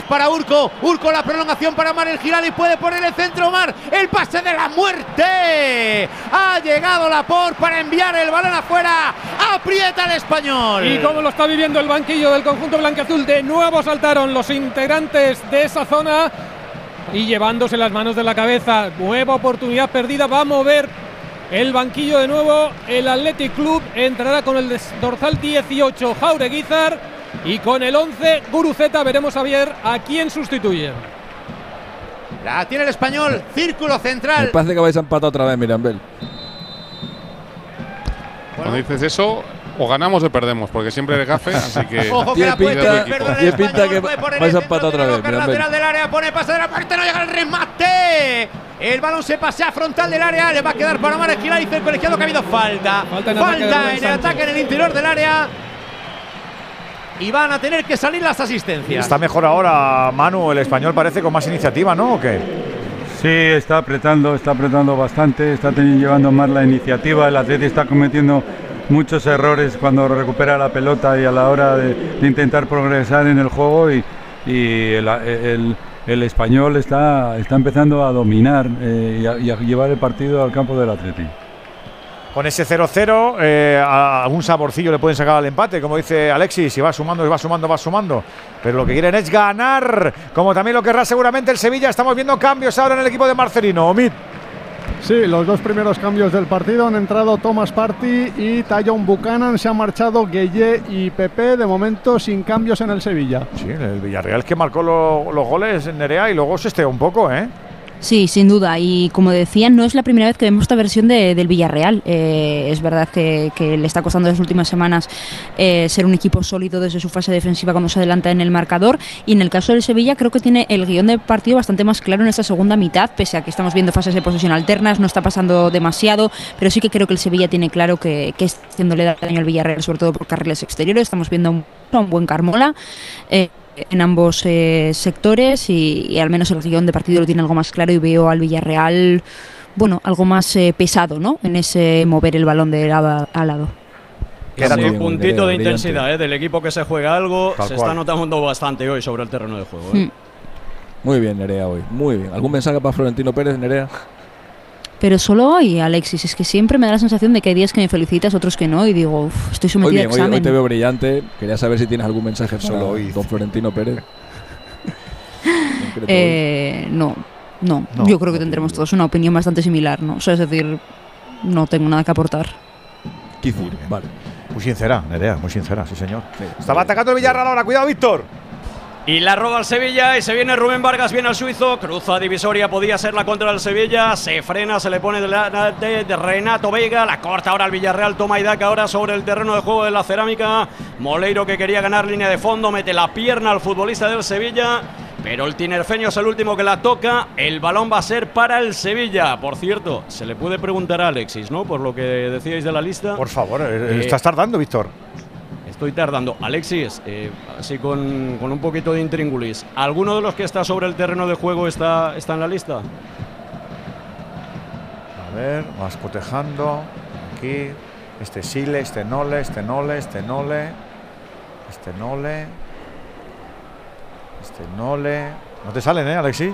para Urco. Urco, la prolongación para Omar El Hilali. Puede poner el centro Omar. El pase de la muerte. Ha llegado Laporte para enviar el balón afuera. Aprieta el Español. Y cómo lo está viviendo el banquillo del conjunto blanquiazul. De nuevo saltaron los integrantes de esa zona y llevándose las manos de la cabeza. Nueva oportunidad perdida. Va a mover el banquillo de nuevo. El Athletic Club entrará con el dorsal 18 Jaureguizar y con el 11 Guruceta. Veremos a ver a quién sustituye. La tiene el Español. Círculo central. Me parece que vais a empatar otra vez, Mirambel. Cuando dices eso, o ganamos o perdemos, porque siempre eres gafe, así que… Ojo que la puede tiene pinta que vais a empatar otra vez. Lateral del área, pone pase de la parte, no llega el remate. El balón se pasea frontal del área, le va a quedar para Omar El Hilali. Dice el colegiado que ha habido falta. Falta en el ataque en el interior del área. Y van a tener que salir las asistencias. Está mejor ahora, Manu, el Español parece con más iniciativa, ¿no? ¿O qué? Sí, está apretando bastante, está llevando más la iniciativa. El Atleti está cometiendo muchos errores cuando recupera la pelota y a la hora de intentar progresar en el juego y el Español está empezando a dominar y a llevar el partido al campo del Atleti. Con ese 0-0, algún saborcillo le pueden sacar al empate, como dice Alexis, y va sumando. Pero lo que quieren es ganar, como también lo querrá seguramente el Sevilla. Estamos viendo cambios ahora en el equipo de Marcelino. Omid. Sí, los dos primeros cambios del partido han entrado Thomas Partey y Tajon Buchanan. Se han marchado Gueye y Pepe, de momento sin cambios en el Sevilla. Sí, el Villarreal que marcó los goles en Nerea y luego se esteó un poco, ¿eh? Sí, sin duda, y como decía, no es la primera vez que vemos esta versión del Villarreal. Es verdad que le está costando las últimas semanas ser un equipo sólido desde su fase defensiva cuando se adelanta en el marcador, y en el caso del Sevilla creo que tiene el guión de partido bastante más claro en esta segunda mitad, pese a que estamos viendo fases de posesión alternas, no está pasando demasiado, pero sí que creo que el Sevilla tiene claro que está haciéndole daño al Villarreal, sobre todo por carriles exteriores. Estamos viendo un buen Carmola en ambos sectores y al menos el guión de partido lo tiene algo más claro, y veo al Villarreal, bueno, algo más pesado, ¿no?, en ese mover el balón de lado a lado. Queda un puntito de intensidad del equipo que se juega algo. Se está notando bastante hoy sobre el terreno de juego. Muy bien, Nerea, hoy. Muy bien. ¿Algún mensaje para Florentino Pérez, Nerea? Pero solo hoy, Alexis, es que siempre me da la sensación de que hay días que me felicitas, otros que no, y digo, estoy sometida a examen. Hoy te veo brillante. Quería saber si tienes algún mensaje solo hoy, don Florentino Pérez. No, yo creo que tendremos todos una opinión bastante similar, ¿no? O sea, es decir, no tengo nada que aportar. Vale. Muy sincera, Nerea, muy sincera, sí señor. Sí. Estaba atacando el Villarreal ahora, cuidado, Víctor. Y la roba al Sevilla y se viene Rubén Vargas, viene al suizo, cruza divisoria, podía ser la contra del Sevilla, se frena, se le pone de Renato Veiga, la corta ahora el Villarreal, toma Idaca ahora sobre el terreno de juego de la Cerámica. Moleiro, que quería ganar línea de fondo, mete la pierna al futbolista del Sevilla, pero el tinerfeño es el último que la toca. El balón va a ser para el Sevilla. Por cierto, se le puede preguntar a Alexis, ¿no?, por lo que decíais de la lista. Por favor, estás tardando, Víctor. Estoy tardando. Alexis, así con un poquito de intríngulis, ¿alguno de los que está sobre el terreno de juego está en la lista? A ver, vas cotejando. Aquí, este Sile, este Nole. ¿No te salen, Alexis?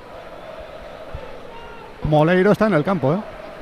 Moleiro está en el campo,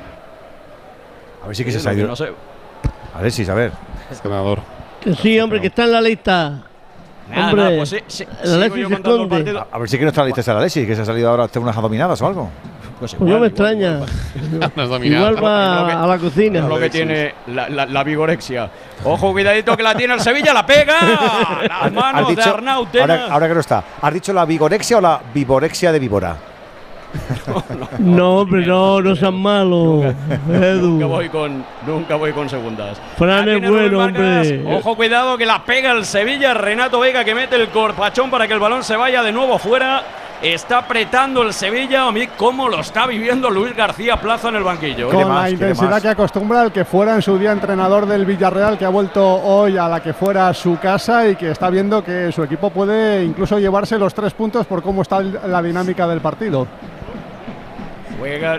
A ver si que se salió. No sé. Alexis, a ver. Senador. Que sí, hombre, que está en la lista. Hombre, pues sí, Alexis se esconde. A ver si que no está en la lista de Alexis, que se ha salido ahora a hacer unas dominadas o algo. Pues no me extraña. Igual va a la cocina. Es lo que tiene la vigorexia. Ojo, cuidadito que la tiene el Sevilla, la pega. Las manos de Arnau Tenas. Ahora que no está. ¿Has dicho la vigorexia o la vivorexia de víbora? No, hombre, no seas malo, Edu. Nunca voy con segundas. Fran es bueno, hombre. Ojo, cuidado que la pega el Sevilla. Renato Veiga, que mete el corpachón para que el balón se vaya de nuevo fuera. Está apretando el Sevilla. A mí, cómo lo está viviendo Luis García Plaza en el banquillo. Con la intensidad que acostumbra el que fuera en su día entrenador del Villarreal, que ha vuelto hoy a la que fuera su casa y que está viendo que su equipo puede incluso llevarse los 3 puntos por cómo está la dinámica del partido. Juega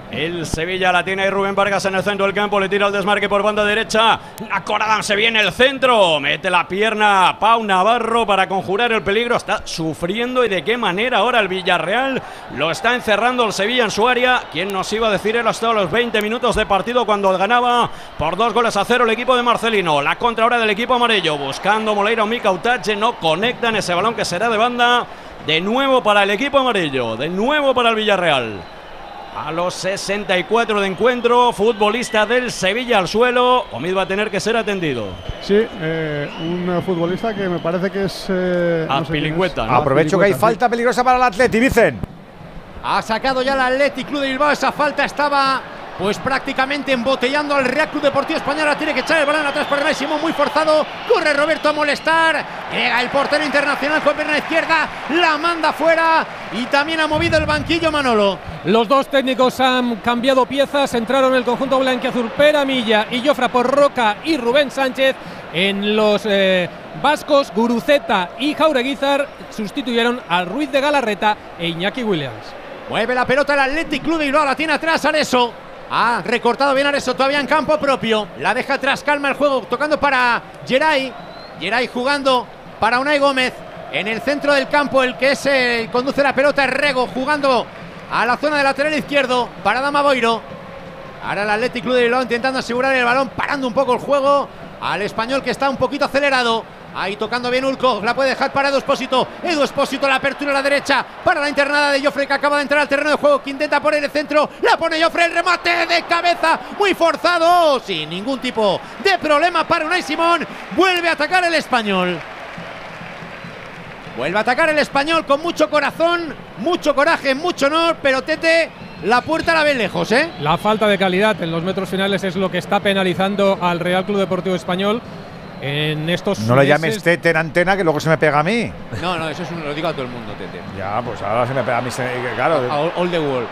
El Sevilla la tiene ahí Rubén Vargas en el centro del campo. Le tira el desmarque por banda derecha. La Coradam se viene el centro. Mete la pierna Pau Navarro para conjurar el peligro. Está sufriendo y de qué manera ahora el Villarreal. Lo está encerrando el Sevilla en su área. ¿Quién nos iba a decir? Él hasta los 20 minutos de partido cuando ganaba por 2-0 el equipo de Marcelino. La contra ahora del equipo amarillo. Buscando Moleiro, Mika Utache. No conectan ese balón que será de banda. De nuevo para el equipo amarillo. De nuevo para el Villarreal. A los 64 de encuentro, futbolista del Sevilla al suelo. Omid va a tener que ser atendido. Sí, un futbolista que me parece que es... Azpilicueta, ¿no? Aprovecho que hay falta peligrosa para el Atleti, Vicen. Ha sacado ya el Athletic Club de Bilbao. Esa falta estaba pues prácticamente embotellando al Real Club Deportivo Español. Tiene que echar el balón atrás para Unai Simón, muy forzado. Corre Roberto a molestar. Llega el portero internacional con pierna izquierda. La manda fuera y también ha movido el banquillo Manolo. Los dos técnicos han cambiado piezas. Entraron el conjunto blanquiazul Peramilla y Jofra por Roca y Rubén Sánchez. En los vascos, Guruceta y Jaureguizar sustituyeron a Ruiz de Galarreta e Iñaki Williams. Mueve la pelota el Athletic Club de Bilbao. La tiene atrás Areso. Ha recortado bien Areso, todavía en campo propio. La deja atrás, calma el juego, tocando para Geray. Geray jugando para Unai Gómez. En el centro del campo, el que es conduce la pelota es Rego, jugando a la zona de lateral izquierdo para Adama Boiro. Ahora el Athletic Club de Bilbao intentando asegurar el balón, parando un poco el juego al español que está un poquito acelerado. Ahí tocando bien Ulco, la puede dejar para Edu Espósito. Edu Espósito, la apertura a la derecha para la internada de Jofre, que acaba de entrar al terreno de juego, que intenta poner el centro. La pone Jofre, el remate de cabeza, muy forzado, sin ningún tipo de problema para Unai Simón. Vuelve a atacar el español. Vuelve a atacar el español con mucho corazón, mucho coraje, mucho honor, pero Tete, la puerta la ve lejos, ¿eh? La falta de calidad en los metros finales es lo que está penalizando al Real Club Deportivo Español. En estos no le llames Tete en antena, que luego se me pega a mí. No, eso es lo digo a todo el mundo, Tete. Ya, pues ahora se me pega a mí, claro. All the world.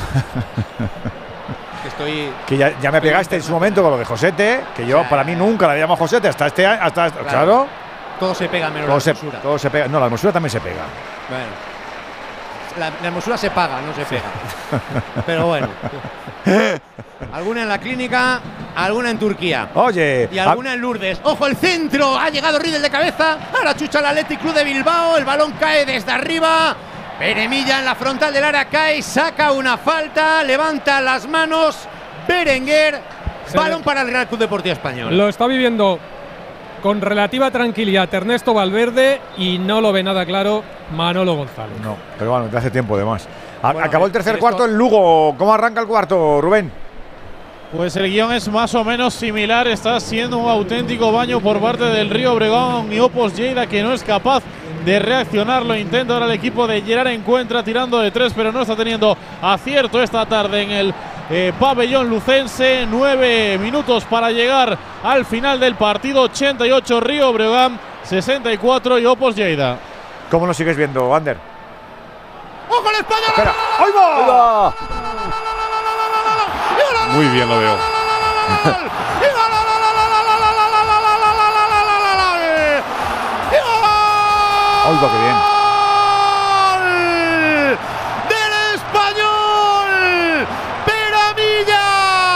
Que ya me pegaste en su momento con lo de Josete, que yo para mí nunca la llamo Josete hasta este año, claro. Todo se pega menos la hermosura. Todo se pega. No, la hermosura también se pega. Bueno. La hermosura se paga, no se pega. Pero bueno. Alguna en la clínica, alguna en Turquía. Oye. Y alguna en Lourdes. ¡Ojo el centro! Ha llegado Riedel de cabeza. Ahora chucha el Athletic Club de Bilbao. El balón cae desde arriba. Peremilla en la frontal del área cae. Saca una falta. Levanta las manos. Berenguer. Balón para el Real Club Deportivo Español. Lo está viviendo con relativa tranquilidad Ernesto Valverde y no lo ve nada claro Manolo González. No, pero bueno, desde hace tiempo además. Acabó el tercer cuarto en Lugo. ¿Cómo arranca el cuarto, Rubén? Pues el guión es más o menos similar. Está siendo un auténtico baño por parte del Río Obregón y Opos Lleida, que no es capaz de reaccionar. Lo intenta ahora el equipo de Gerard Encuentra tirando de 3, pero no está teniendo acierto esta tarde en el pabellón lucense. 9 minutos para llegar al final del partido. 88 Río Obregón, 64 y Opos Lleida. ¿Cómo lo sigues viendo, Ander? ¡Ojo el español! ¡Espera! ¡Ahí va! Muy bien lo veo. ¡Ay, va, qué bien! ¡Del español! ¡Peramilla!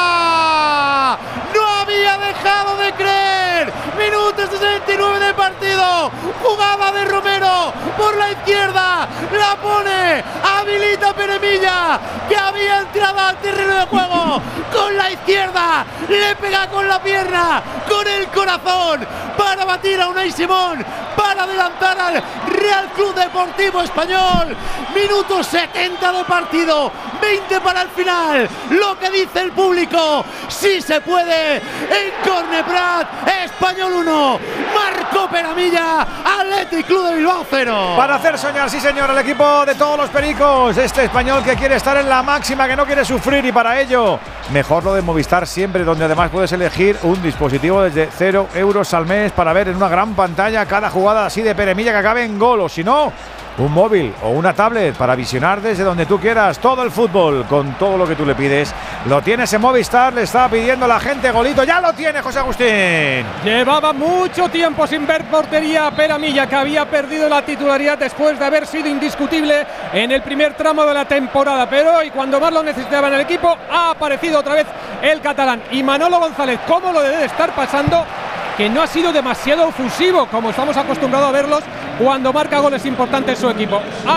¡No había dejado de creer! ¡Minuto 69 de partido! ¡Jugada de Romero por la izquierda! ¡La pone! ¡Habilita Peramilla! ¡Que había entrado al terreno de juego! ¡Con la izquierda! ¡Le pega con la pierna! ¡Con el corazón! Para batir a Unai Simón, para adelantar al Real Club Deportivo Español. Minuto 70 de partido, 20 para el final. Lo que dice el público, sí se puede. En Corne Prat, Español 1, Marco Peramilla, Athletic Club de Bilbao 0. Para hacer soñar, sí señor, el equipo de todos los pericos. Este español que quiere estar en la máxima, que no quiere sufrir, y para ello, mejor lo de Movistar siempre, donde además puedes elegir un dispositivo desde 0 euros al mes para ver en una gran pantalla cada jugada así de Peremilla que acabe en gol, o si no, un móvil o una tablet para visionar desde donde tú quieras todo el fútbol, con todo lo que tú le pides. Lo tienes en Movistar, le está pidiendo la gente golito. ¡Ya lo tiene José Agustín! Llevaba mucho tiempo sin ver portería a Pere Milla, que había perdido la titularidad después de haber sido indiscutible en el primer tramo de la temporada. Pero hoy, cuando más lo necesitaba en el equipo, ha aparecido otra vez el catalán. Y Manolo González, ¿cómo lo debe de estar pasando? Que no ha sido demasiado efusivo, como estamos acostumbrados a verlos cuando marca goles importantes su equipo.